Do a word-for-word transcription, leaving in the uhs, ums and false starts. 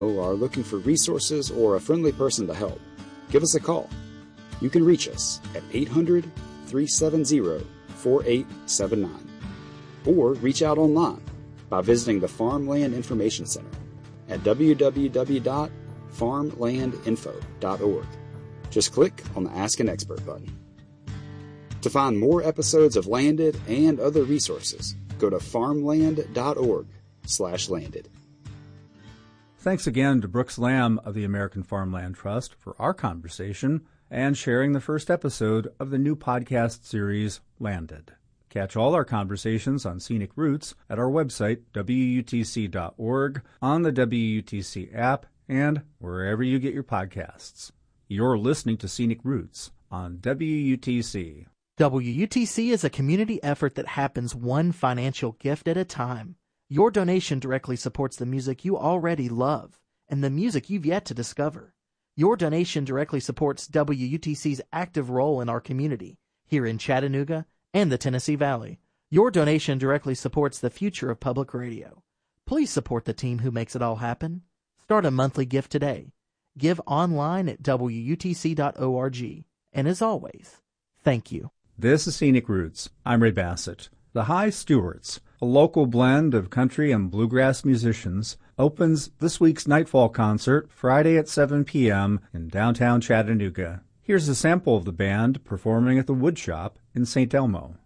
are looking for resources or a friendly person to help, give us a call. You can reach us at eight hundred, three seven zero, four eight seven nine or reach out online by visiting the Farmland Information Center at w w w dot farmland info dot org. Just click on the Ask an Expert button. To find more episodes of Landed and other resources, go to farmland.org slash landed. Thanks again to Brooks Lamb of the American Farmland Trust for our conversation and sharing the first episode of the new podcast series, Landed. Catch all our conversations on Scenic Roots at our website, w u t c dot org, on the W U T C app, and wherever you get your podcasts. You're listening to Scenic Roots on W U T C. W U T C is a community effort that happens one financial gift at a time. Your donation directly supports the music you already love and the music you've yet to discover. Your donation directly supports W U T C's active role in our community here in Chattanooga and the Tennessee Valley. Your donation directly supports the future of public radio. Please support the team who makes it all happen. Start a monthly gift today. Give online at w u t c dot org. And as always, thank you. This is Scenic Roots. I'm Ray Bassett. The High Stewarts, a local blend of country and bluegrass musicians, opens this week's Nightfall concert Friday at seven p.m. in downtown Chattanooga. Here's a sample of the band performing at the Woodshop in Saint Elmo.